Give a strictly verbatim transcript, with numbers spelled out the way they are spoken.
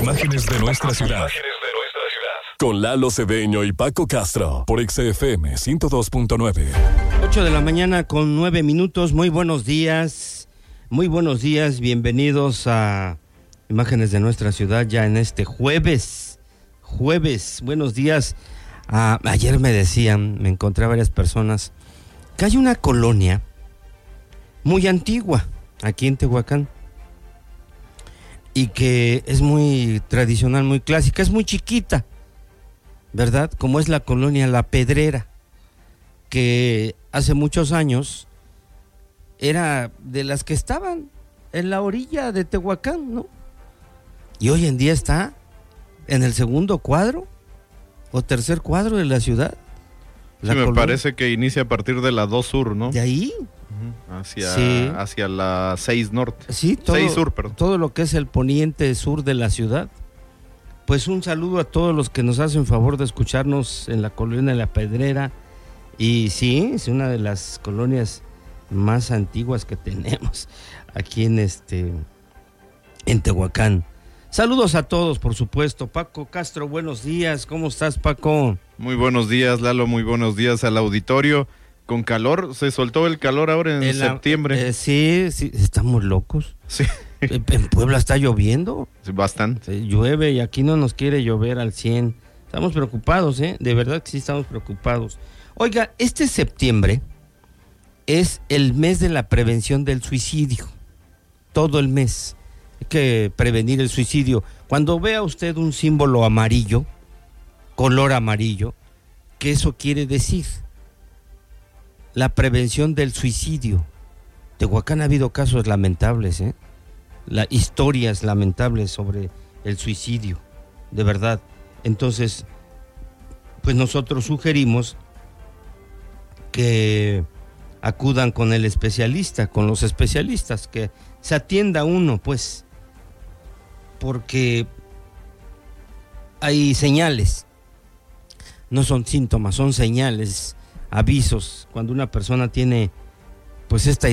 Imágenes de nuestra ciudad. Con Lalo Cedeño y Paco Castro por X F M ciento dos punto nueve. ocho de la mañana con nueve minutos. Muy buenos días. Muy buenos días. Bienvenidos a Imágenes de nuestra ciudad ya en este jueves. Jueves. Buenos días. Ah, ayer me decían, me encontré a varias personas, que hay una colonia muy antigua aquí en Tehuacán y que es muy tradicional, muy clásica, es muy chiquita, ¿verdad? Como es la colonia La Pedrera, que hace muchos años era de las que estaban en la orilla de Tehuacán, ¿no? Y hoy en día está en el segundo cuadro o tercer cuadro de la ciudad. La sí, me colonia. Parece que inicia a partir de la dos Sur, ¿no? De ahí. Uh-huh. Hacia, sí. hacia la seis Norte. Sí, todo, seis Sur, perdón. Todo lo que es el poniente sur de la ciudad. Pues un saludo a todos los que nos hacen favor de escucharnos en la colonia de La Pedrera. Y sí, es una de las colonias más antiguas que tenemos aquí en este en Tehuacán. Saludos a todos, por supuesto. Paco Castro, buenos días. ¿Cómo estás, Paco? Muy buenos días, Lalo. Muy buenos días al auditorio. Con calor, se soltó el calor ahora en, en septiembre. La, eh, sí, sí, estamos locos. Sí. En Puebla está lloviendo. Sí, bastante. Sí, llueve y aquí no nos quiere llover al cien. Estamos preocupados, ¿eh? De verdad que sí estamos preocupados. Oiga, este septiembre es el mes de la prevención del suicidio. Todo el mes. Hay que prevenir el suicidio. Cuando vea usted un símbolo amarillo, color amarillo, ¿qué eso quiere decir? La prevención del suicidio. Tehuacán ha habido casos lamentables, ¿eh? La, historias lamentables sobre el suicidio, de verdad. Entonces, pues nosotros sugerimos que acudan con el especialista, con los especialistas, que se atienda uno, pues, porque hay señales, no son síntomas, son señales, avisos, cuando una persona tiene, pues, esta